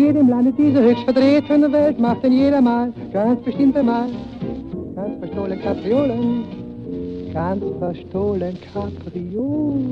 jedem Lande diese höchst verdrehte Welt macht denn jeder mal, ganz bestimmt einmal, ganz verstohlen Kapriolen, ganz verstohlen Kapriolen.